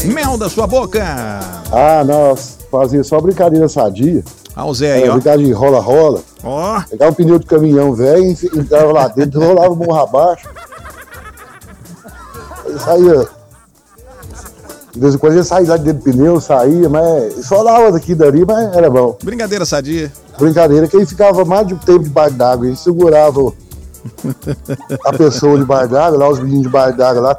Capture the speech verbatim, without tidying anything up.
Mel da sua boca. Ah, nós fazia só brincadeira sadia. Ah, o Zé aí, ó. Brincadeira de rola-rola. Ó. Pegava um pneu de caminhão velho, entrava lá dentro, rolava o morro abaixo. Aí saía. De vez em quando ele saía lá dentro do pneu, saía, mas só dava daqui e dali, mas era bom. Brincadeira sadia. Brincadeira que ele ficava mais de tempo debaixo d'água, ele segurava a pessoa debaixo d'água, lá os meninos debaixo d'água lá,